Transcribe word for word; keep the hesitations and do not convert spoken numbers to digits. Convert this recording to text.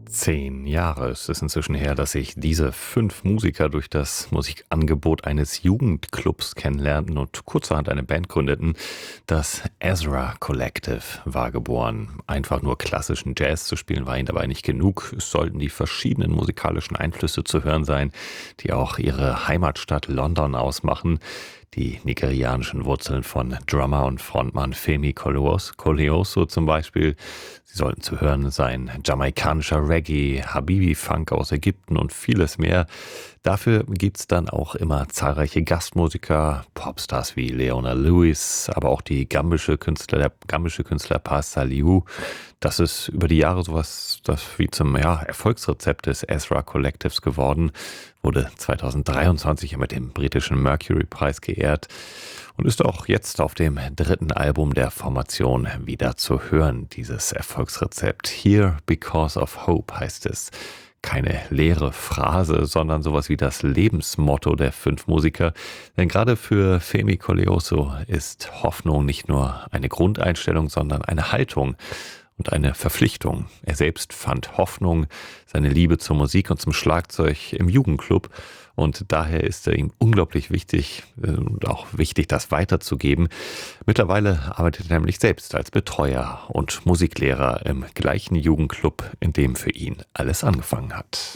Zehn Jahre ist es inzwischen her, dass sich diese fünf Musiker durch das Musikangebot eines Jugendclubs kennenlernten und kurzerhand eine Band gründeten. Das Ezra Collective war geboren. Einfach nur klassischen Jazz zu spielen war ihnen dabei nicht genug. Es sollten die verschiedenen musikalischen Einflüsse zu hören sein, die auch ihre Heimatstadt London ausmachen. Die nigerianischen Wurzeln von Drummer und Frontmann Femi Koleos- Koleoso zum Beispiel. Sie sollten zu hören sein jamaikanischer Reggae, Habibi-Funk aus Ägypten und vieles mehr. Dafür gibt's dann auch immer zahlreiche Gastmusiker, Popstars wie Leona Lewis, aber auch die gambische Künstler, der gambische Künstler Paz Salihu. Das ist über die Jahre sowas das wie zum ja, Erfolgsrezept des Ezra Collectives geworden, wurde zweitausenddreiundzwanzig mit dem britischen Mercury-Preis geehrt und ist auch jetzt auf dem dritten Album der Formation wieder zu hören, dieses Erfolgsrezept. Here Because of Hope heißt es. Keine leere Phrase, sondern sowas wie das Lebensmotto der fünf Musiker. Denn gerade für Femi Koleoso ist Hoffnung nicht nur eine Grundeinstellung, sondern eine Haltung und eine Verpflichtung. Er selbst fand Hoffnung, seine Liebe zur Musik und zum Schlagzeug im Jugendclub. Und daher ist er ihm unglaublich wichtig äh, und auch wichtig, das weiterzugeben. Mittlerweile arbeitet er nämlich selbst als Betreuer und Musiklehrer im gleichen Jugendclub, in dem für ihn alles angefangen hat.